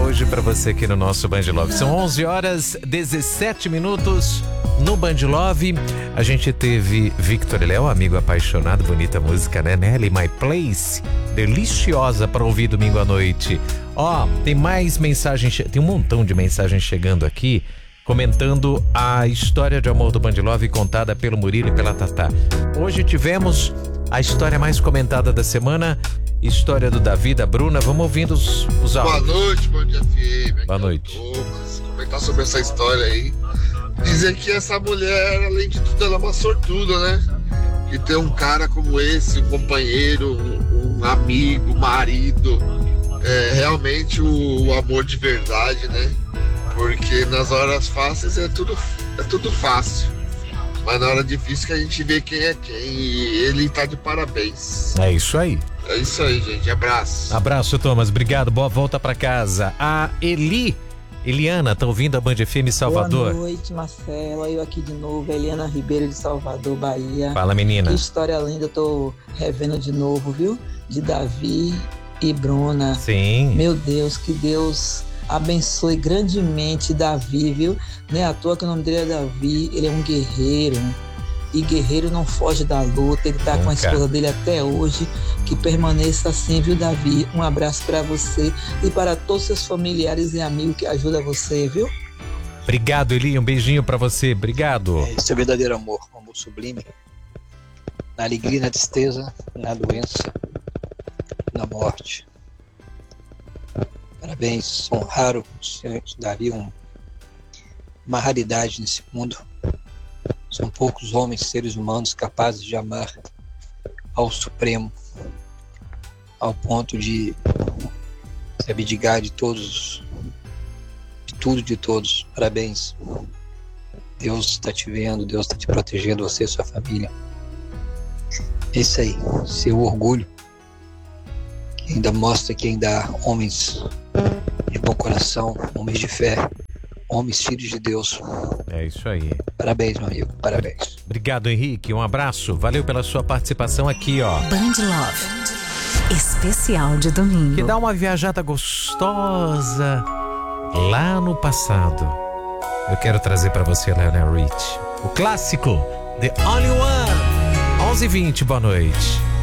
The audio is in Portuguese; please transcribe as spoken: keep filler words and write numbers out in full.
hoje para você aqui no nosso Band Love. São onze horas e dezessete minutos no Band Love. A gente teve Victor e Léo, amigo apaixonado, bonita música, né? Nelly, My Place, deliciosa para ouvir domingo à noite. Ó, tem mais mensagens, tem um montão de mensagens chegando aqui, comentando a história de amor do Band Love contada pelo Murilo e pela Tatá. Hoje tivemos a história mais comentada da semana, história do Davi, da Bruna. Vamos ouvindo os, os áudios. Boa noite, Band F M. Boa noite. Thomas, comentar sobre essa história aí. Dizer que essa mulher, além de tudo, ela é uma sortuda, né? Que ter um cara como esse, um companheiro, um, um amigo, um marido, é realmente o, o amor de verdade, né? Porque nas horas fáceis é tudo, é tudo fácil. Mas na hora difícil que a gente vê quem é quem. E ele tá de parabéns. É isso aí. É isso aí, gente. Abraço. Abraço, Thomas. Obrigado. Boa volta pra casa. A Eli, Eliana, tá ouvindo a Band F M Salvador? Boa noite, Marcela. Eu aqui de novo, Eliana Ribeiro de Salvador, Bahia. Fala, menina. Que história linda. Eu tô revendo de novo, viu? De Davi e Bruna. Sim. Meu Deus, que Deus abençoe grandemente Davi, viu? Não é à toa que o nome dele é Davi. Ele é um guerreiro. E guerreiro não foge da luta. Ele tá Nunca. com a esposa dele até hoje. Que permaneça assim, viu, Davi? Um abraço para você e para todos os seus familiares e amigos que ajudam você, viu? Obrigado, Eli. Um beijinho para você. Obrigado. Esse é o verdadeiro amor, um amor sublime. Na alegria, na tristeza, na doença, na morte. Parabéns, são raros, Davi, um, uma raridade nesse mundo. São poucos homens, seres humanos, capazes de amar ao Supremo, ao ponto de se abdicar de todos, de tudo, de todos. Parabéns. Deus está te vendo, Deus está te protegendo, você e sua família. É isso aí, seu orgulho, que ainda mostra que ainda há homens de bom coração, homens de fé, homens filhos de Deus. É isso aí. Parabéns, meu amigo, parabéns. Obrigado, Henrique, um abraço. Valeu pela sua participação aqui, ó. Band Love, especial de domingo. Que dá uma viajada gostosa lá no passado. Eu quero trazer pra você, Lionel Rich, o clássico The Only One. onze e vinte, boa noite.